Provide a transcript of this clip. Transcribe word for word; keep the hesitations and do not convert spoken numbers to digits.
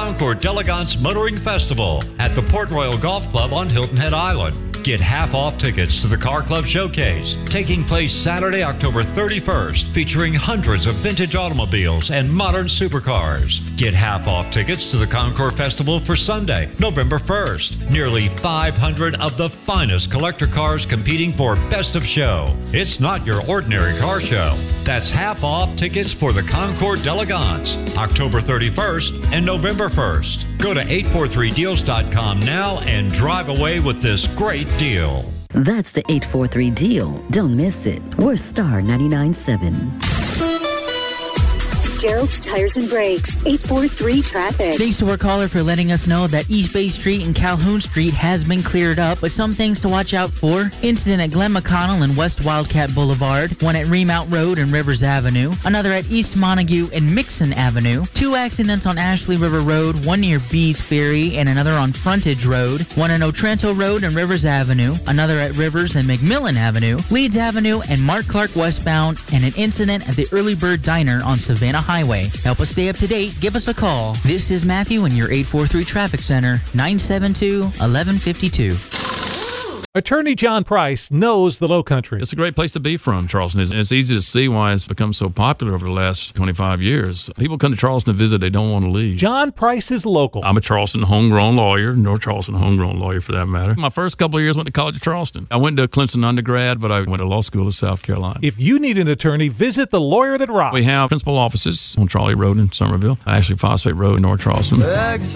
Concord D'Elegance Motoring Festival at the Port Royal Golf Club on Hilton Head Island. Get half-off tickets to the Car Club Showcase, taking place Saturday, October thirty-first, featuring hundreds of vintage automobiles and modern supercars. Get half-off tickets to the Concord Festival for Sunday, November first. Nearly five hundred of the finest collector cars competing for Best of Show. It's not your ordinary car show. That's half-off tickets for the Concord D'Elegance, October thirty-first and November first. Go to eight four three deals dot com now and drive away with this great deal. That's the eight four three deal. Don't miss it. We're Star ninety-nine point seven. Gerald's Tires and Brakes, eight four three traffic. Thanks to our caller for letting us know that East Bay Street and Calhoun Street has been cleared up, but some things to watch out for. Incident at Glen McConnell and West Wildcat Boulevard, one at Remount Road and Rivers Avenue, another at East Montague and Mixon Avenue, two accidents on Ashley River Road, one near Bees Ferry and another on Frontage Road, one on Otranto Road and Rivers Avenue, another at Rivers and McMillan Avenue, Leeds Avenue and Mark Clark westbound, and an incident at the Early Bird Diner on Savannah Highway. Help us stay up to date. Give us a call. This is Matthew in your eight four three Traffic Center, nine seven two, one one five two. Attorney John Price knows the Lowcountry. It's a great place to be from, Charleston. It's, it's easy to see why it's become so popular over the last twenty-five years. People come to Charleston to visit. They don't want to leave. John Price is local. I'm a Charleston homegrown lawyer, North Charleston homegrown lawyer for that matter. My first couple of years went to College of Charleston. I went to Clemson undergrad, but I went to law school in South Carolina. If you need an attorney, visit the Lawyer That Rocks. We have principal offices on Trolley Road in Somerville, Ashley Phosphate Road in North Charleston.